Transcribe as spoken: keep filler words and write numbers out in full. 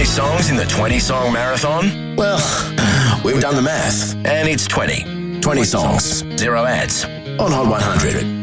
songs in the twenty-song marathon? Well, we've done the math. And it's twenty. twenty songs. Zero ads. On Hot one hundred.